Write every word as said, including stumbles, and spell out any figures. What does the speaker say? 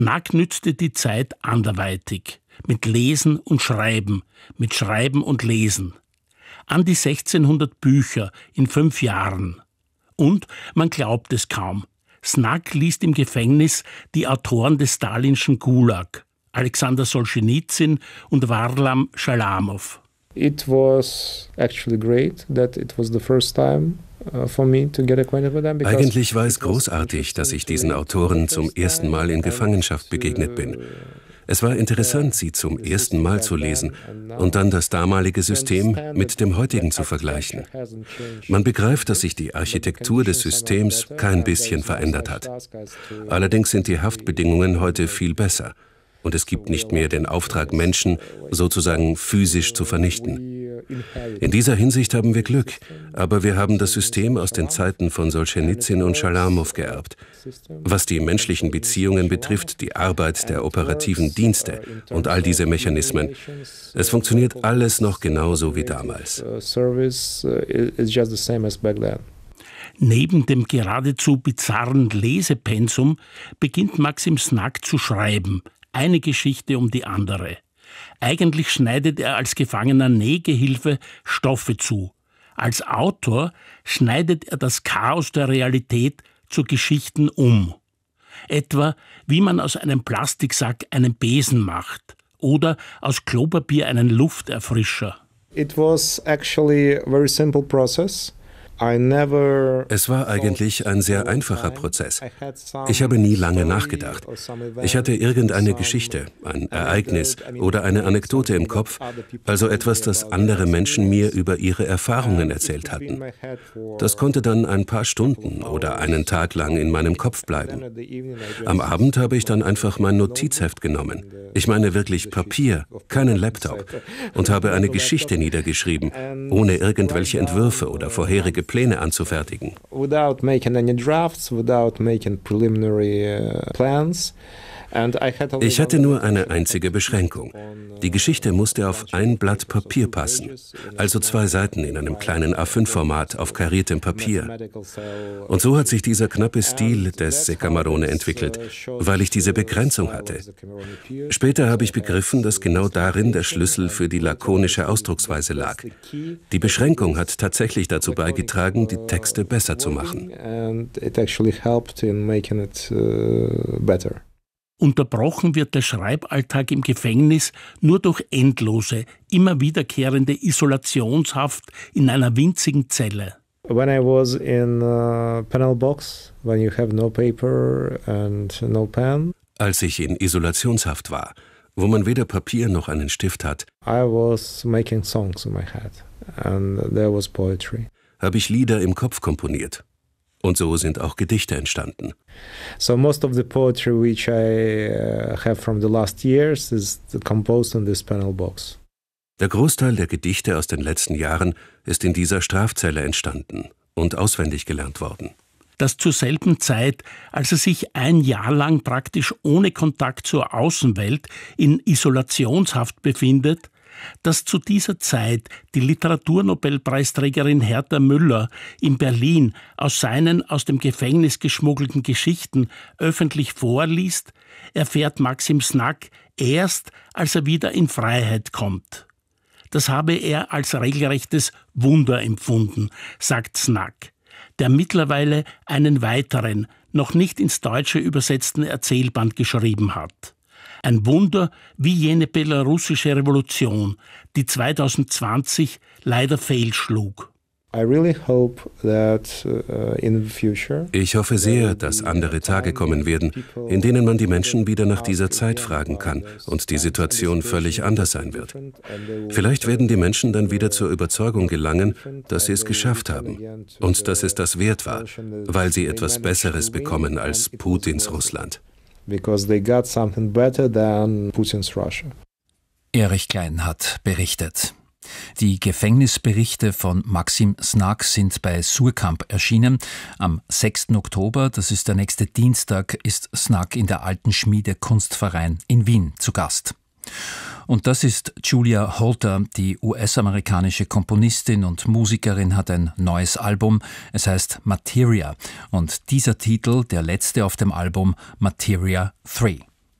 Snak nützte die Zeit anderweitig, mit Lesen und Schreiben, mit Schreiben und Lesen. An die sechzehnhundert Bücher in fünf Jahren. Und, man glaubt es kaum, Snak liest im Gefängnis die Autoren des stalinschen Gulag, Alexander Solschenizyn und Warlam Schalamow. It was actually great that it was the first time for me to get acquainted with them. Eigentlich war es großartig, dass ich diesen Autoren zum ersten Mal in Gefangenschaft begegnet bin. Es war interessant, sie zum ersten Mal zu lesen und dann das damalige System mit dem heutigen zu vergleichen. Man begreift, dass sich die Architektur des Systems kein bisschen verändert hat. Allerdings sind die Haftbedingungen heute viel besser. Und es gibt nicht mehr den Auftrag, Menschen sozusagen physisch zu vernichten. In dieser Hinsicht haben wir Glück, aber wir haben das System aus den Zeiten von Solschenizyn und Schalamow geerbt. Was die menschlichen Beziehungen betrifft, die Arbeit der operativen Dienste und all diese Mechanismen, es funktioniert alles noch genauso wie damals. Neben dem geradezu bizarren Lesepensum beginnt Maxim Snak zu schreiben. Eine Geschichte um die andere. Eigentlich schneidet er als gefangener Nähgehilfe Stoffe zu. Als Autor schneidet er das Chaos der Realität zu Geschichten um. Etwa, wie man aus einem Plastiksack einen Besen macht oder aus Klopapier einen Lufterfrischer. It was actually a very simple process. Es war eigentlich ein sehr einfacher Prozess. Ich habe nie lange nachgedacht. Ich hatte irgendeine Geschichte, ein Ereignis oder eine Anekdote im Kopf, also etwas, das andere Menschen mir über ihre Erfahrungen erzählt hatten. Das konnte dann ein paar Stunden oder einen Tag lang in meinem Kopf bleiben. Am Abend habe ich dann einfach mein Notizheft genommen. Ich meine wirklich Papier, keinen Laptop, und habe eine Geschichte niedergeschrieben, ohne irgendwelche Entwürfe oder vorherige Pläne anzufertigen. Without making any drafts, without making preliminary plans. Ich hatte nur eine einzige Beschränkung. Die Geschichte musste auf ein Blatt Papier passen, also zwei Seiten in einem kleinen A fünf Format auf kariertem Papier. Und so hat sich dieser knappe Stil des Secamarone entwickelt, weil ich diese Begrenzung hatte. Später habe ich begriffen, dass genau darin der Schlüssel für die lakonische Ausdrucksweise lag. Die Beschränkung hat tatsächlich dazu beigetragen, die Texte besser zu machen. Unterbrochen wird der Schreiballtag im Gefängnis nur durch endlose, immer wiederkehrende Isolationshaft in einer winzigen Zelle. When I was in a panel box, when you have no paper and no pen. Als ich in Isolationshaft war, wo man weder Papier noch einen Stift hat, I was making songs in my head and there was poetry. Habe ich Lieder im Kopf komponiert. Und so sind auch Gedichte entstanden. So most of the poetry which I uh, have from the last years is composed in this panel box. Der Großteil der Gedichte aus den letzten Jahren ist in dieser Strafzelle entstanden und auswendig gelernt worden. Dass zur selben Zeit, als er sich ein Jahr lang praktisch ohne Kontakt zur Außenwelt in Isolationshaft befindet, dass zu dieser Zeit die Literaturnobelpreisträgerin Herta Müller in Berlin aus seinen aus dem Gefängnis geschmuggelten Geschichten öffentlich vorliest, erfährt Maxim Snak erst, als er wieder in Freiheit kommt. Das habe er als regelrechtes Wunder empfunden, sagt Snak, der mittlerweile einen weiteren, noch nicht ins Deutsche übersetzten Erzählband geschrieben hat. Ein Wunder wie jene belarussische Revolution, die zweitausendzwanzig leider fehlschlug. I really hope that, uh, in the future, ich hoffe sehr, dass andere Tage kommen werden, in denen man die Menschen wieder nach dieser Zeit fragen kann und die Situation völlig anders sein wird. Vielleicht werden die Menschen dann wieder zur Überzeugung gelangen, dass sie es geschafft haben und dass es das wert war, weil sie etwas Besseres bekommen als Putins Russland. Because they got something better than Putin's Russia. Erich Klein hat berichtet. Die Gefängnisberichte von Maxim Snak sind bei Suhrkamp erschienen. Am sechsten Oktober, das ist der nächste Dienstag, ist Snak in der Alten Schmiede Kunstverein in Wien zu Gast. Und das ist Julia Holter, die U S-amerikanische Komponistin und Musikerin, hat ein neues Album. Es heißt Materia. Und dieser Titel, der letzte auf dem Album, Materia drei.